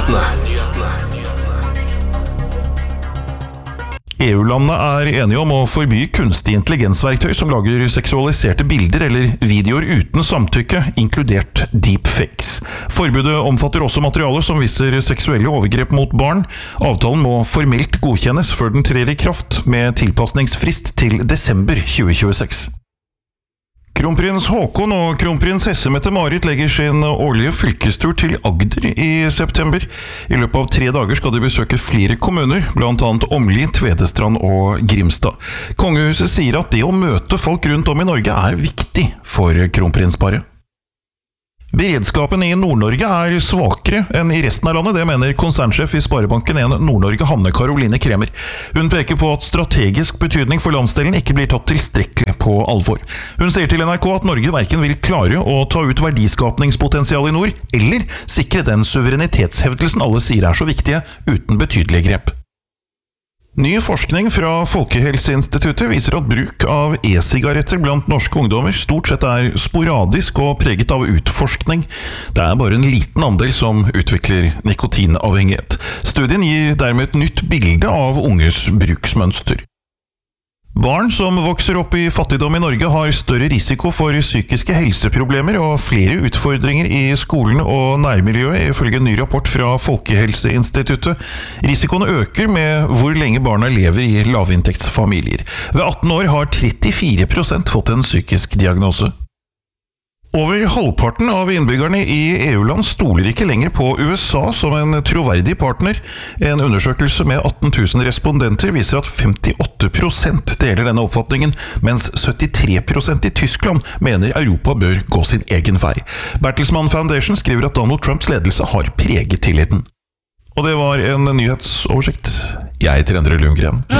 EU-landene er enige om å forby kunstig intelligensverktøy som lager seksualiserte bilder eller videoer uten samtykke, inkludert deepfakes. Forbudet omfatter også materiale som viser seksuelle overgrep mot barn. Avtalen må formelt godkjennes før den trer i kraft, med tilpasningsfrist til desember 2026. Kronprins Haakon og kronprins Hesse-Mette-Marit legger sin årlige fylkestur til Agder i september. I løpet av 3 dager skal de besøke flere kommuner, blant annet Åmli, Tvedestrand og Grimstad. Kongehuset sier at det å møte folk rundt om i Norge er viktig for kronprinsparet. Beredskapen i Nord-Norge er svakere enn i resten av landet, det mener konsernsjef i Sparebanken 1 Nord-Norge, Hanne Karoline Kremer. Hun peker på at strategisk betydning for landsdelen ikke blir tatt tilstrekkelig på alvor. Hun sier til NRK at Norge hverken vil klare å ta ut verdiskapningspotensial i nord, eller sikre den suverenitetshevdelsen alle sier er så viktige, uten betydelige grep. Ny forskning fra Folkehelseinstituttet viser at bruk av e-sigaretter blant norske ungdommer stort sett er sporadisk og preget av utforskning. Det er bare en liten andel som utvikler nikotinavhengighet. Studien gir dermed et nytt bilde av unges bruksmønster. Barn som vokser opp i fattigdom i Norge har større risiko for psykiske helseproblemer og flere utfordringer i skolen og nærmiljøet, ifølge en ny rapport fra Folkehelseinstituttet. Risikoen øker med hvor lenge barna lever i lavinntektsfamilier. Ved 18 år har 34% fått en psykisk diagnose. Over halvparten av innbyggerne i EU-land stoler ikke lenger på USA som en troverdig partner. En undersøkelse med 18 000 respondenter viser at 58% deler denne oppfatningen, mens 73% i Tyskland mener Europa bør gå sin egen vei. Bertelsmann Foundation skriver at Donald Trumps ledelse har preget tilliten. Og det var en nyhetsoversikt. Jeg heter Endre Lundgren.